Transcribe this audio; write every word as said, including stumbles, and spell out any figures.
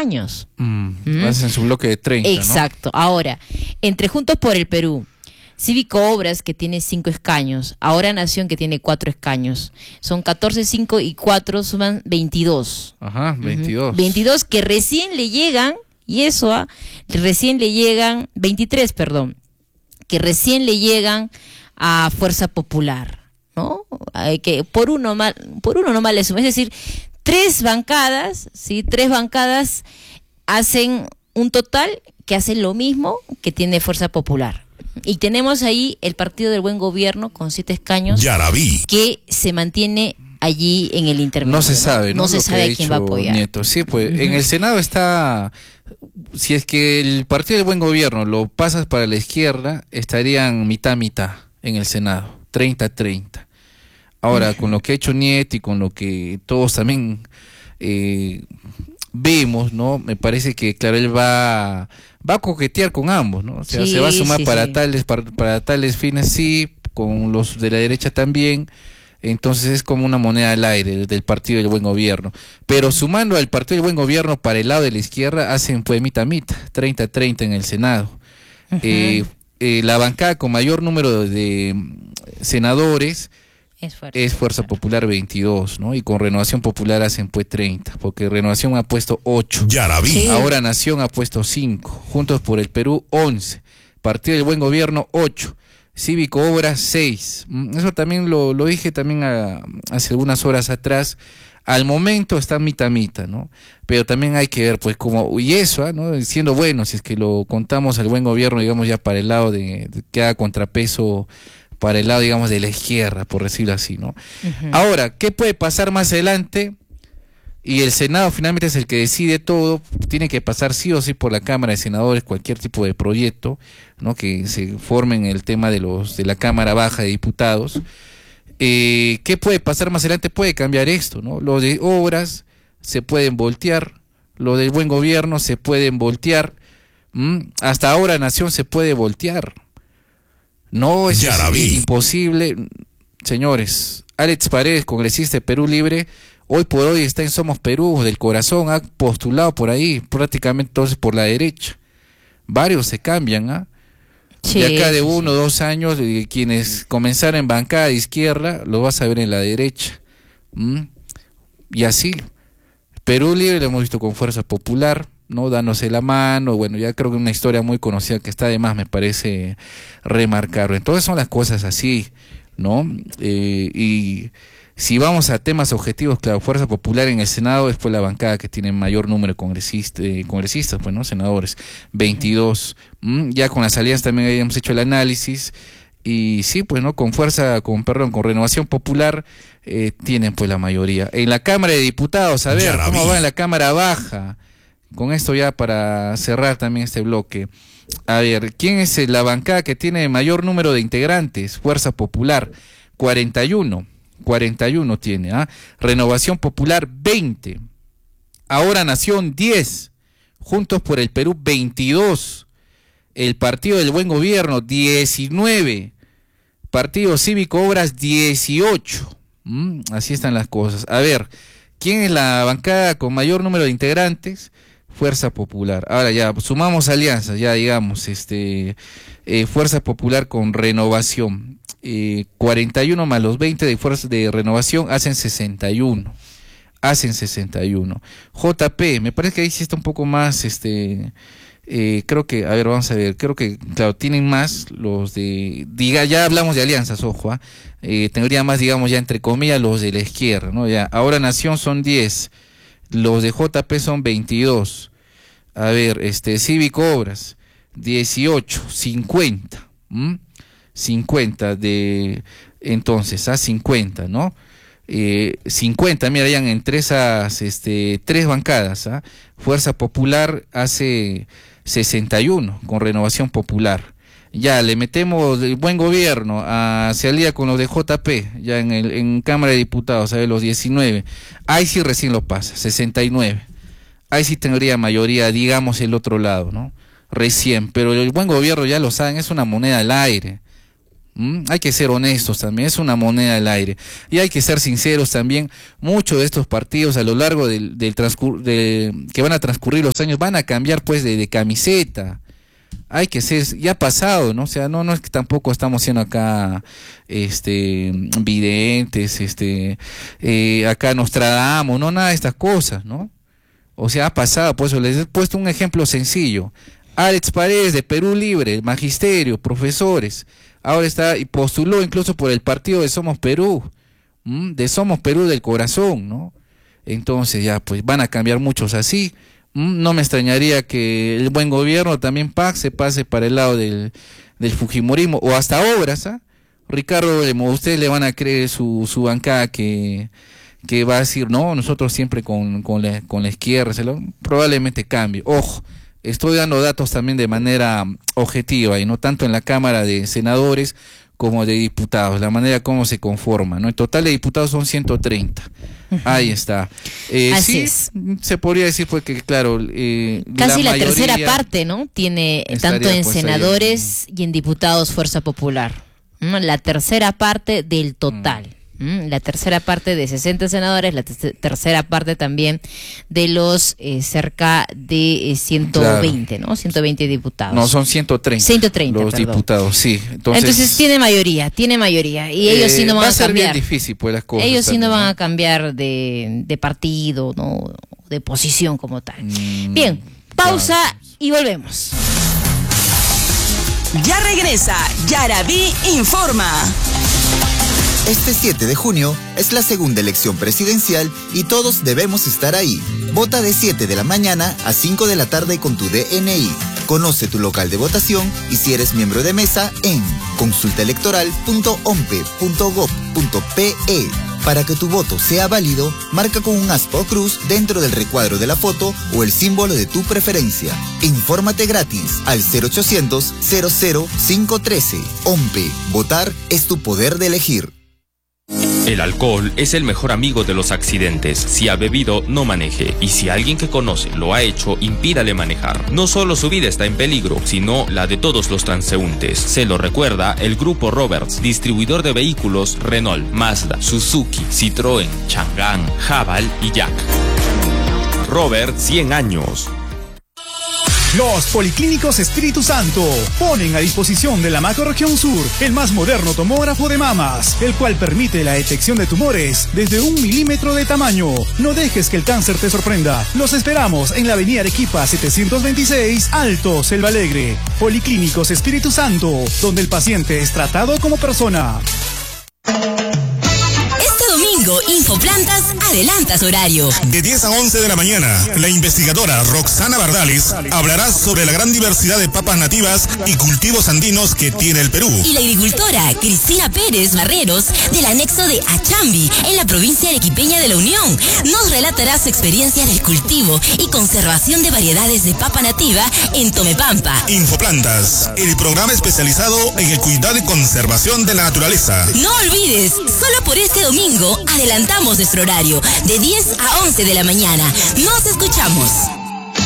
escaños. Mm, ¿Mm? Hacen su bloque de treinta, Exacto. ¿no? Ahora, entre Juntos por el Perú, Cívico Obras, que tiene cinco escaños, Ahora Nación, que tiene cuatro escaños, son catorce, cinco y cuatro, suman veintidós. Ajá, veintidós. Uh-huh. veintidós que recién le llegan, y eso, ¿ah? recién le llegan, veintitrés, perdón, que recién le llegan a Fuerza Popular, ¿no? Hay que por uno mal, por uno nomás le suman, es decir, tres bancadas, ¿sí? Tres bancadas hacen un total que hace lo mismo que tiene Fuerza Popular. Y tenemos ahí el Partido del Buen Gobierno con siete escaños ya la vi. que se mantiene allí en el intermedio. No se sabe, ¿no? No se Lo sabe que ha quién va a dicho apoyar. Nieto. Sí, pues Uh-huh. en el Senado está, si es que el Partido del Buen Gobierno lo pasas para la izquierda, estarían mitad mitad en el Senado, treinta treinta. Ahora, uh-huh. con lo que ha hecho Nieto y con lo que todos también eh, vemos, ¿no? Me parece que, claro, él va, va a coquetear con ambos, ¿no? O sea, sí, se va a sumar sí, para sí. tales, para, para tales fines, sí, con los de la derecha también. Entonces es como una moneda al aire del Partido del Buen Gobierno. Pero sumando al Partido del Buen Gobierno para el lado de la izquierda, hacen pues mitad mitad, treinta treinta en el Senado. Uh-huh. eh, eh, la bancada con mayor número de senadores es Fuerza, es Fuerza Popular veintidós, ¿no? Y con Renovación Popular hacen pues treinta, porque Renovación ha puesto ocho. Ya la vi. Sí. Ahora Nación ha puesto cinco. Juntos por el Perú, once. Partido del Buen Gobierno, ocho. Cívico Obras, seis. Eso también lo, lo dije también a, hace algunas horas atrás. Al momento está mitad mitad, ¿no? Pero también hay que ver, pues, como, y eso, ¿eh? ¿no? Siendo bueno, si es que lo contamos al Buen Gobierno, digamos, ya para el lado de, de que haga contrapeso para el lado, digamos, de la izquierda, por decirlo así, ¿no? Uh-huh. Ahora, ¿qué puede pasar más adelante? Y el Senado finalmente es el que decide todo, tiene que pasar sí o sí por la Cámara de Senadores cualquier tipo de proyecto, ¿no? Que se forme en el tema de los de la Cámara Baja de Diputados. Eh, ¿Qué puede pasar más adelante? Puede cambiar esto, ¿no? Lo de obras se pueden voltear, lo del Buen Gobierno se pueden voltear, ¿Mm? Hasta ahora Nación se puede voltear. No, es, es, es imposible. Señores, Alex Paredes, congresista de Perú Libre, hoy por hoy está en Somos Perú, del corazón, ha postulado por ahí, prácticamente entonces por la derecha. Varios se cambian, ¿ah? ¿eh? Sí, de acá de sí, uno o sí. dos años, eh, quienes comenzaron en bancada de izquierda, lo vas a ver en la derecha. ¿Mm? Y así, Perú Libre lo hemos visto con Fuerza Popular, ¿no? Dándose la mano, bueno, ya creo que una historia muy conocida que está de más, me parece remarcarlo. Entonces son las cosas así, ¿no? Eh, y si vamos a temas objetivos, claro, Fuerza Popular en el Senado es pues la bancada que tiene mayor número de congresistas, eh, congresistas pues, ¿no? Senadores, veintidós. ¿Mm? Ya con las alianzas también habíamos hecho el análisis. Y sí, pues, ¿no? Con fuerza, con, perdón, con Renovación Popular, eh, tienen pues la mayoría. En la Cámara de Diputados, a ver, ¿cómo va en la Cámara Baja? Con esto ya para cerrar también este bloque. A ver, ¿quién es la bancada que tiene mayor número de integrantes? Fuerza Popular, cuarenta y uno. cuarenta y uno tiene, ¿ah? Renovación Popular, veinte. Ahora Nación, diez. Juntos por el Perú, veintidós. El Partido del Buen Gobierno, diecinueve. Partido Cívico Obras, dieciocho. ¿Mm? Así están las cosas. A ver, ¿quién es la bancada con mayor número de integrantes? Fuerza Popular. Ahora ya, sumamos alianzas, ya digamos, este eh, Fuerza Popular con Renovación. Eh, cuarenta y uno más los veinte de Fuerza de Renovación hacen sesenta y uno. Hacen sesenta y uno. J P, me parece que ahí sí está un poco más, este... Eh, creo que, a ver, vamos a ver, creo que, claro, tienen más los de, diga, ya hablamos de alianzas, ojo, ¿eh? Eh, tendría más, digamos, ya entre comillas, los de la izquierda, ¿no? Ya, Ahora Nación son diez, los de J P son veintidós, a ver, este, Cívico Obras, dieciocho, cincuenta, ¿m? cincuenta de, entonces, a cincuenta, ¿no? Eh, cincuenta, mira, hayan entre esas, este, tres bancadas, ¿ah? Fuerza Popular hace sesenta y uno con Renovación Popular. Ya le metemos el Buen Gobierno, a, se alía con los de J P, ya en el en Cámara de Diputados, a ver, los diecinueve. Ahí sí recién lo pasa, sesenta y nueve. Ahí sí tendría mayoría, digamos, el otro lado, ¿no? Recién, pero el Buen Gobierno, ya lo saben, es una moneda al aire. ¿Mm? Hay que ser honestos también, es una moneda al aire. Y hay que ser sinceros también, muchos de estos partidos a lo largo del, del transcur de, que van a transcurrir los años van a cambiar pues de, de camiseta. Hay que ser, ya ha pasado, ¿no? O sea, no, no es que tampoco estamos siendo acá, este, videntes, este, eh, acá Nostradamus, no, nada de estas cosas, ¿no? O sea, ha pasado, por eso les he puesto un ejemplo sencillo. Alex Paredes de Perú Libre, magisterio, profesores, ahora está y postuló incluso por el partido de Somos Perú, ¿m? de Somos Perú del corazón, ¿no? Entonces ya, pues van a cambiar muchos así. ¿m? No me extrañaría que el buen gobierno también P A C se pase para el lado del, del fujimorismo, o hasta Obras, ¿ah? Ricardo, ustedes le van a creer su, su bancada que, que va a decir, no, nosotros siempre con, con, la, con la izquierda, se lo, probablemente cambie. Ojo, estoy dando datos también de manera objetiva y no tanto en la Cámara de Senadores como de diputados, la manera como se conforma, ¿no? El total de diputados son ciento treinta. Uh-huh. Ahí está. Eh, Así sí, es. Se podría decir pues que, claro, eh, casi la, la tercera parte, ¿no? Tiene tanto en pues, senadores en... y en diputados Fuerza Popular. ¿Mm? La tercera parte del total. Mm. ¿Mm? La tercera parte de sesenta senadores, la te tercera parte también de los eh, cerca de eh, ciento veinte, claro. ¿no? ciento veinte diputados. No, son ciento treinta. ciento treinta, los perdón. diputados, sí. Entonces, Entonces tiene mayoría, tiene mayoría. Y ellos eh, sí no van va a, a ser cambiar. Bien difícil, pues, las cosas. Ellos sí también, no van ¿no? a cambiar de, de partido, ¿no? De posición como tal. Mm, Bien, pausa claro. y volvemos. Ya regresa Yarabí Informa. Este siete de junio es la segunda elección presidencial y todos debemos estar ahí. Vota de siete de la mañana a cinco de la tarde con tu D N I. Conoce tu local de votación y si eres miembro de mesa en consulta electoral punto ompe punto gob punto pe. Para que tu voto sea válido, marca con un aspa o cruz dentro del recuadro de la foto o el símbolo de tu preferencia. Infórmate gratis al cero ochocientos cero cero cinco trece. OMPE. Votar es tu poder de elegir. El alcohol es el mejor amigo de los accidentes. Si ha bebido, no maneje. Y si alguien que conoce lo ha hecho, impídale manejar. No solo su vida está en peligro, sino la de todos los transeúntes. Se lo recuerda el Grupo Roberts, distribuidor de vehículos Renault, Mazda, Suzuki, Citroën, Chang'an, Haval y Jack. Robert, cien años. Los Policlínicos Espíritu Santo ponen a disposición de la Macrorregión Sur el más moderno tomógrafo de mamas, el cual permite la detección de tumores desde un milímetro de tamaño. No dejes que el cáncer te sorprenda. Los esperamos en la avenida Arequipa setecientos veintiséis, Alto, Selva Alegre. Policlínicos Espíritu Santo, donde el paciente es tratado como persona. Infoplantas adelanta su horario. De diez a once de la mañana, la investigadora Roxana Bardales hablará sobre la gran diversidad de papas nativas y cultivos andinos que tiene el Perú. Y la agricultora Cristina Pérez Barreros, del anexo de Achambi, en la provincia arequipeña de La Unión, nos relatará su experiencia del cultivo y conservación de variedades de papa nativa en Tomepampa. Infoplantas, el programa especializado en el cuidado y conservación de la naturaleza. No olvides, solo por este domingo, adelantamos nuestro horario de diez a once de la mañana. Nos escuchamos.